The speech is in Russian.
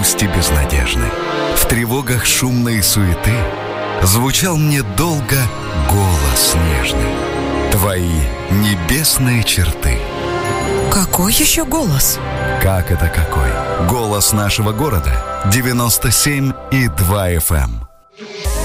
грусти безнадежны, в тревогах шумной суеты звучал мне долго голос нежный. Твои небесные черты. Какой еще голос? Как это какой? Голос нашего города 97,2 FM.